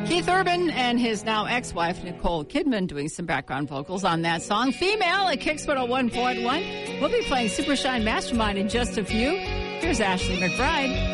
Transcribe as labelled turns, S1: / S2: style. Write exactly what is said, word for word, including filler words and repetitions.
S1: Keith Urban and his now ex-wife, Nicole Kidman, doing some background vocals on that song. Female at Kicks one oh one point one. We'll be playing Super Shine Mastermind in just a few. Here's Ashley McBride.